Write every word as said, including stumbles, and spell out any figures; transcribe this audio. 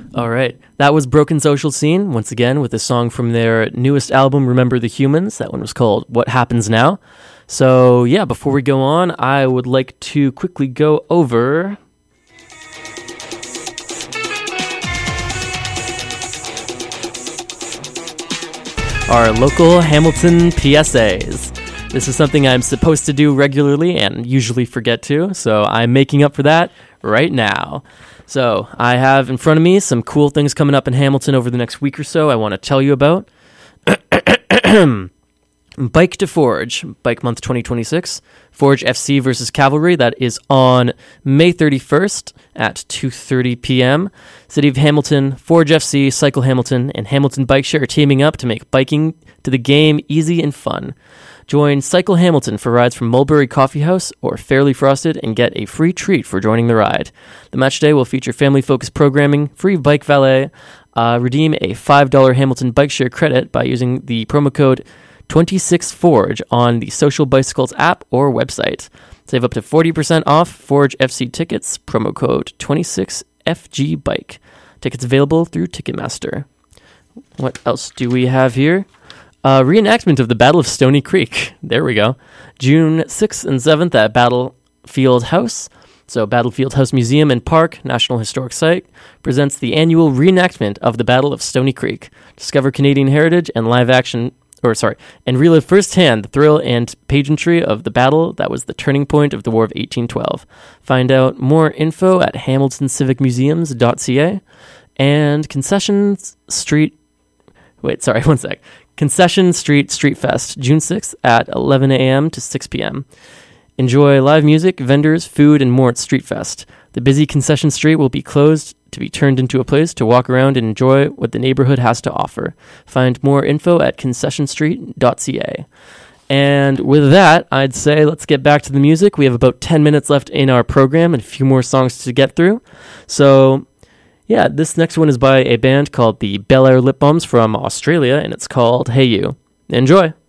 All right. That was Broken Social Scene, once again, with a song from their newest album, Remember the Humans. That one was called What Happens Now. So, yeah, before we go on, I would like to quickly go over our local Hamilton P S As. This is something I'm supposed to do regularly and usually forget to, so I'm making up for that right now. So, I have in front of me some cool things coming up in Hamilton over the next week or so I want to tell you about. Bike to Forge, Bike Month twenty twenty-six. Forge F C versus Cavalry, that is on May thirty-first at two thirty p.m. City of Hamilton, Forge F C, Cycle Hamilton, and Hamilton Bike Share are teaming up to make biking to the game easy and fun. Join Cycle Hamilton for rides from Mulberry Coffee House or Fairly Frosted and get a free treat for joining the ride. The match day will feature family-focused programming, free bike valet, uh, redeem a five dollars Hamilton Bike Share credit by using the promo code twenty-six Forge on the Social Bicycles app or website. Save up to forty percent off Forge F C tickets, promo code twenty-six F G Bike. Tickets available through Ticketmaster. What else do we have here? Uh, reenactment of the Battle of Stony Creek. There we go. June sixth and seventh at Battlefield House. So Battlefield House Museum and Park, National Historic Site, presents the annual reenactment of the Battle of Stony Creek. Discover Canadian heritage and live action, or sorry, and relive firsthand the thrill and pageantry of the battle that was the turning point of the War of eighteen twelve. Find out more info at hamilton civic museums dot c a and Concession Street. Wait, sorry, one sec. Concession Street Street Fest, June sixth at eleven a.m. to six p.m. Enjoy live music, vendors, food, and more at Street Fest. The busy Concession Street will be closed to be turned into a place to walk around and enjoy what the neighborhood has to offer. Find more info at concession street dot c a. And with that, I'd say let's get back to the music. We have about ten minutes left in our program and a few more songs to get through. So, yeah, this next one is by a band called the Bel Air Lip Bombs from Australia, and it's called Hey You. Enjoy!